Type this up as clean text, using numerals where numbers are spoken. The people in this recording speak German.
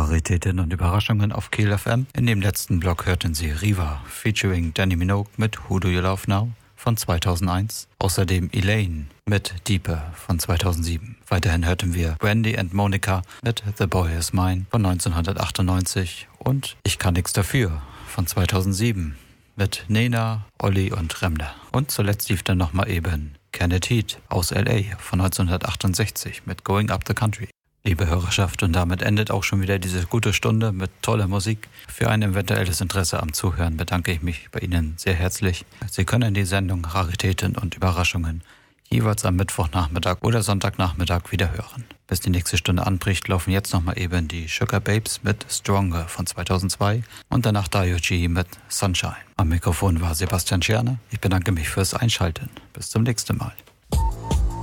Raritäten und Überraschungen auf Kiel FM. In dem letzten Block hörten Sie Riva featuring Danny Minogue mit Who Do You Love Now von 2001. Außerdem Elaine mit Deeper von 2007. Weiterhin hörten wir Wendy and Monica mit The Boy Is Mine von 1998 und Ich kann nix dafür von 2007 mit Nena, Olli und Remler. Und zuletzt lief dann nochmal eben Kenneth Heat aus L.A. von 1968 mit Going Up the Country. Liebe Hörerschaft, und damit endet auch schon wieder diese gute Stunde mit toller Musik. Für ein eventuelles Interesse am Zuhören bedanke ich mich bei Ihnen sehr herzlich. Sie können die Sendung Raritäten und Überraschungen jeweils am Mittwochnachmittag oder Sonntagnachmittag wieder hören. Bis die nächste Stunde anbricht, laufen jetzt nochmal eben die Sugar Babes mit Stronger von 2002 und danach Dio G mit Sunshine. Am Mikrofon war Sebastian Scherne. Ich bedanke mich fürs Einschalten. Bis zum nächsten Mal.